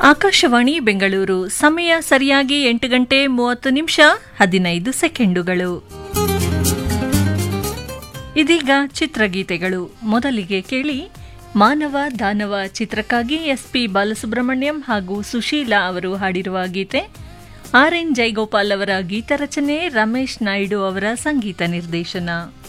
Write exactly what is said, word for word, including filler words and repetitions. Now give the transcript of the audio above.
ಆಕಾಶವಾಣಿ ಬೆಂಗಳೂರು. ಸಮಯ ಸರಿಯಾಗಿ ಎಂಟು ಗಂಟೆ ಮೂವತ್ತು ನಿಮಿಷ ಹದಿನೈದು ಸೆಕೆಂಡುಗಳು. ಇದೀಗ ಚಿತ್ರಗೀತೆಗಳು. ಮೊದಲಿಗೆ ಕೇಳಿ ಮಾನವ ದಾನವ ಚಿತ್ರಕ್ಕಾಗಿ ಎಸ್ ಪಿ ಬಾಲಸುಬ್ರಹ್ಮಣ್ಯಂ ಹಾಗೂ ಸುಶೀಲಾ ಅವರು ಹಾಡಿರುವ ಗೀತೆ. ಆರ್ ಎನ್ ಜೈಗೋಪಾಲ್ ಅವರ ಗೀತರಚನೆ, ರಮೇಶ್ ನಾಯ್ಡು ಅವರ ಸಂಗೀತ ನಿರ್ದೇಶನ.